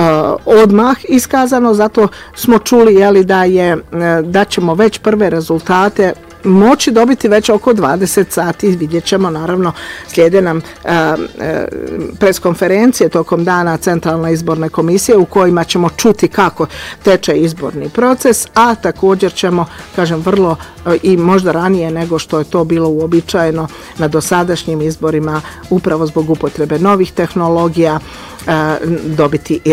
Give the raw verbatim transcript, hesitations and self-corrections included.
odmah iskazano, zato smo čuli jeli, da, je, da ćemo već prve rezultate moći dobiti već oko dvadeset sati. Vidjet ćemo, naravno, slijede nam preskonferencije tokom dana Centralne izborne komisije u kojima ćemo čuti kako teče izborni proces, a također ćemo, kažem, vrlo i možda ranije nego što je to bilo uobičajeno na dosadašnjim izborima, upravo zbog upotrebe novih tehnologija, dobiti i